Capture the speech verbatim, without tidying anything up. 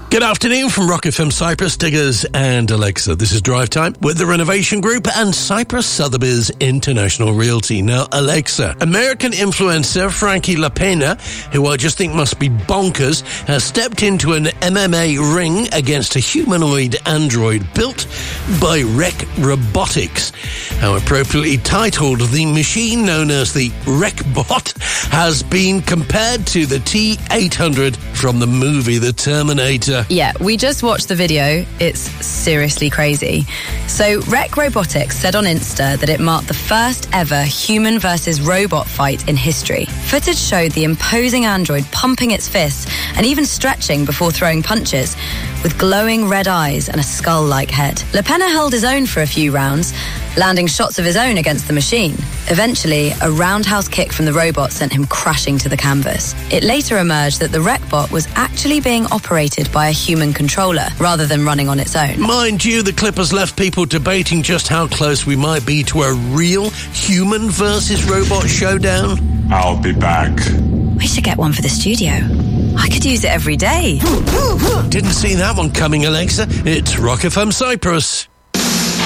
Good afternoon from Rock F M Cyprus, Diggers and Alexa. This is Drive Time with the Renovation Group and Cyprus Sotheby's International Realty. Now, Alexa, American influencer Frankie LaPena, who I just think must be bonkers, has stepped into an M M A ring against a humanoid android built by Rec Robotics. How appropriately titled, the machine known as the RecBot has been compared to the T eight hundred from the movie The Terminator. Yeah, we just watched the video. It's seriously crazy. So, Rec Robotics said on Insta that it marked the first ever human versus robot fight in history. Footage showed the imposing android pumping its fists and even stretching before throwing punches, with glowing red eyes and a skull-like head. LaPena held his own for a few rounds, landing shots of his own against the machine. Eventually, a roundhouse kick from the robot sent him crashing to the canvas. It later emerged that the RecBot was actually being operated by a human controller rather than running on its own. Mind you, the clip has left people debating just how close we might be to a real human versus robot showdown. I'll be back. We should get one for the studio. I could use it every day. Didn't see that one coming, Alexa. It's Rock F M Cyprus.